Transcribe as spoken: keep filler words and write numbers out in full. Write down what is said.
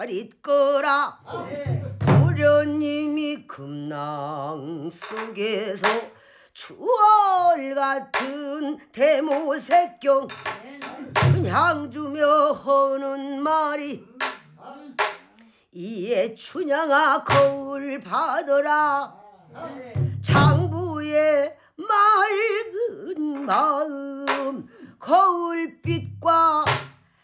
잊거라. 도련님이 금낭 속에서 추월 같은 대모색경 춘향 주며 하는 말이 이에 춘향아 거울 받아라.